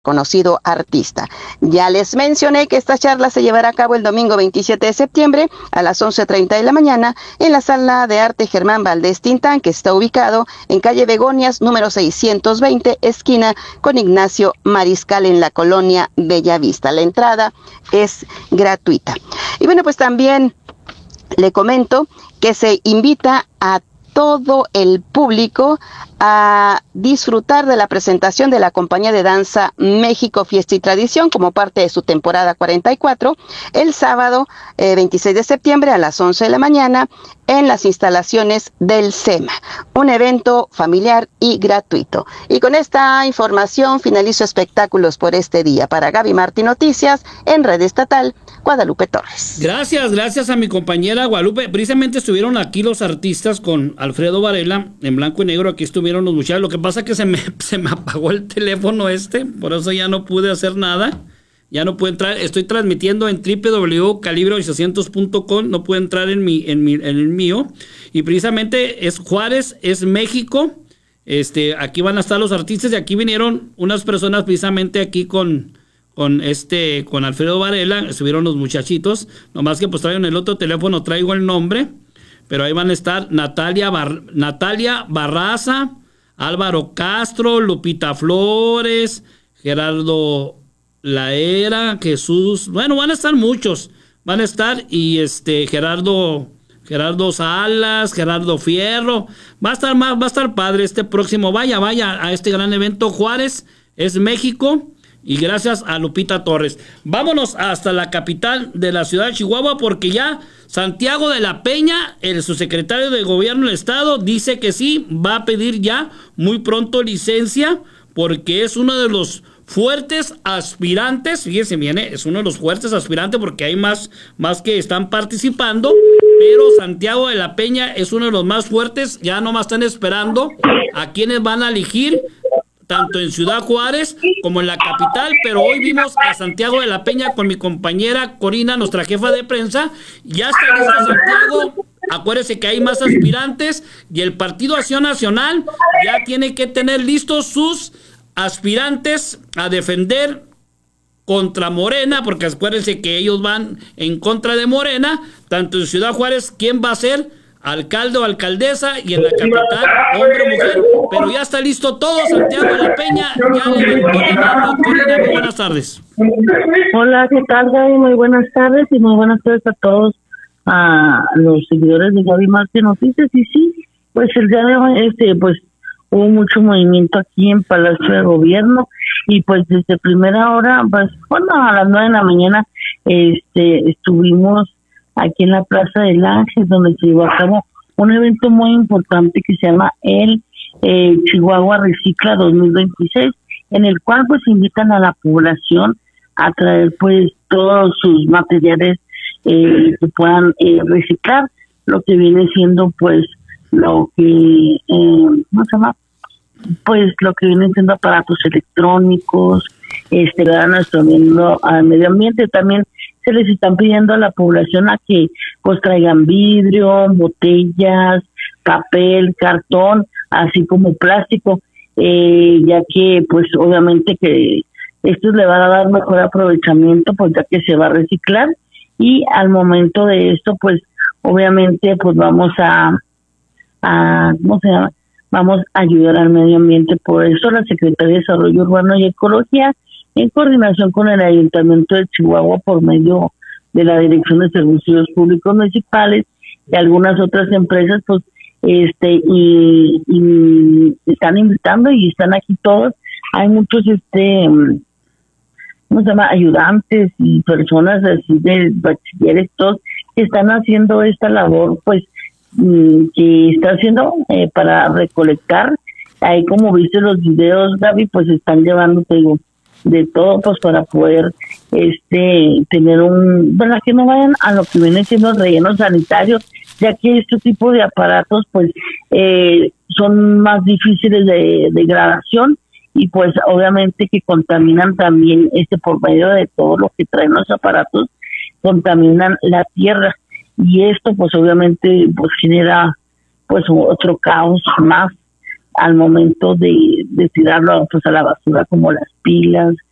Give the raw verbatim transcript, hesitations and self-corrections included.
conocido artista. Ya les mencioné que esta charla se llevará a cabo el domingo veintisiete de septiembre a las once treinta de la mañana en la Sala de Arte Germán Valdés Tintán, que está ubicado en calle Begonias, número seiscientos veinte, esquina con Ignacio Mariscal, en la colonia Bellavista. La entrada es gratuita. Y bueno, pues también le comento que se invita a todo el público a disfrutar de la presentación de la compañía de danza México Fiesta y Tradición como parte de su temporada cuarenta y cuatro el sábado eh, veintiséis de septiembre a las once de la mañana en las instalaciones del SEMA, un evento familiar y gratuito. Y con esta información finalizo espectáculos por este día. Para Gaby Martín Noticias, en Red Estatal, Guadalupe Torres. Gracias, gracias a mi compañera Guadalupe. Precisamente estuvieron aquí los artistas con Alfredo Varela, en blanco y negro. Aquí estuvieron los muchachos. Lo que pasa es que se me, se me apagó el teléfono este, por eso ya no pude hacer nada. Ya no puedo entrar. Estoy transmitiendo en doble u doble u doble u punto calibre ochocientos punto com. No puedo entrar en mi, en mi, en el mío. Y precisamente es Juárez, es México. Este, aquí van a estar los artistas y aquí vinieron unas personas precisamente aquí con, con este, con Alfredo Varela. Estuvieron los muchachitos. Nomás que pues traigo en el otro teléfono, traigo el nombre. Pero ahí van a estar Natalia, Bar, Natalia Barraza, Álvaro Castro, Lupita Flores, Gerardo Laera, Jesús. Bueno, van a estar muchos. Van a estar y este Gerardo, Gerardo Salas, Gerardo Fierro. Va a estar más, va a estar padre este próximo. Vaya, vaya a este gran evento. Juárez es México. Y gracias a Lupita Torres. Vámonos hasta la capital de la ciudad de Chihuahua, porque ya Santiago de la Peña, el subsecretario de Gobierno del Estado, dice que sí, va a pedir ya muy pronto licencia, porque es uno de los fuertes aspirantes. Fíjense bien, ¿eh? Es uno de los fuertes aspirantes porque hay más, más que están participando, pero Santiago de la Peña es uno de los más fuertes. Ya nomás están esperando a quienes van a elegir, tanto en Ciudad Juárez como en la capital. Pero hoy vimos a Santiago de la Peña con mi compañera Corina, nuestra jefa de prensa. Ya está listo Santiago. Acuérdese que hay más aspirantes y el Partido Acción Nacional ya tiene que tener listos sus aspirantes a defender contra Morena, porque acuérdense que ellos van en contra de Morena, tanto en Ciudad Juárez, quién va a ser alcalde o alcaldesa, y en la capital, hombre o mujer. Pero ya está listo todo. Santiago de la Peña ya le levantó la mano. Corina, muy buenas tardes. Hola, ¿qué tal, Gaby? Muy buenas tardes y muy buenas tardes a todos, a los seguidores de Gaby Martín Noticias. Y sí, pues el día de hoy, este, pues hubo mucho movimiento aquí en Palacio de Gobierno, y pues desde primera hora, pues bueno, a las nueve de la mañana, este, estuvimos aquí en la Plaza del Ángel, donde se llevó a cabo un evento muy importante que se llama el eh, Chihuahua Recicla dos mil veintiséis, en el cual pues invitan a la población a traer pues todos sus materiales eh, que puedan eh, reciclar, lo que viene siendo pues lo que, eh, ¿cómo se llama? Pues lo que vienen siendo aparatos electrónicos, este, a nuestro medio, al medio ambiente. También se les están pidiendo a la población a que pues traigan vidrio, botellas, papel, cartón, así como plástico, eh, ya que pues obviamente que esto le va a dar mejor aprovechamiento, pues ya que se va a reciclar, y al momento de esto pues obviamente pues vamos a, a ¿cómo se llama? Vamos a ayudar al medio ambiente. Por eso la Secretaría de Desarrollo Urbano y Ecología, en coordinación con el Ayuntamiento de Chihuahua, por medio de la Dirección de Servicios Públicos Municipales y algunas otras empresas, pues este y, y están invitando y están aquí todos. Hay muchos este ¿cómo se llama? Ayudantes y personas así de bachilleres, todos que están haciendo esta labor, pues que está haciendo eh, para recolectar. Ahí, como viste los videos, Gaby, pues están llevando, te digo, de todo, pues para poder este tener un, verdad, que no vayan a lo que viene siendo el relleno sanitario, ya que este tipo de aparatos pues eh, son más difíciles de degradación, y pues obviamente que contaminan también, este por medio de todo lo que traen los aparatos, contaminan la tierra. Y esto pues obviamente pues genera pues otro caos más al momento de, de tirarlo pues a la basura, como las pilas,